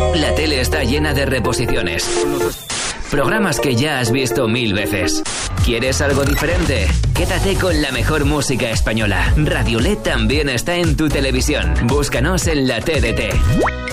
La tele está llena de reposiciones. Programas que ya has visto 1000 veces. ¿Quieres algo diferente? Quédate con la mejor música española. Radio LED también está en tu televisión. Búscanos en la TDT.